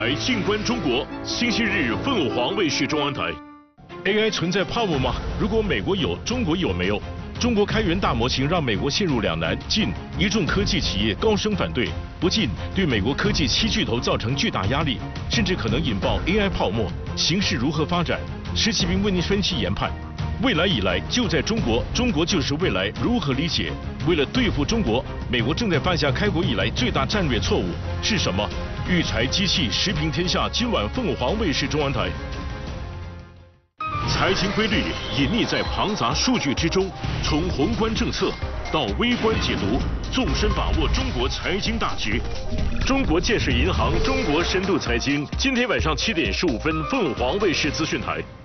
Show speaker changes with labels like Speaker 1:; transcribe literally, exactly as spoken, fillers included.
Speaker 1: 来静观中国，星期日凤凰卫视中央台。A I 存在泡沫吗？如果美国有，中国有没有？中国开源大模型让美国陷入两难：进，一众科技企业高声反对；不进，对美国科技七巨头造成巨大压力，甚至可能引爆 A I 泡沫。形势如何发展？石启明为您分析研判。未来以来就在中国，中国就是未来，如何理解？为了对付中国，美国正在犯下开国以来最大战略错误是什么？育才机器时评天下，今晚凤凰卫视中央台。财经规律隐匿在庞杂数据之中，从宏观政策到微观解读，纵深把握中国财经大局。中国建设银行中国深度财经，今天晚上七点十五分，凤凰卫视资讯台。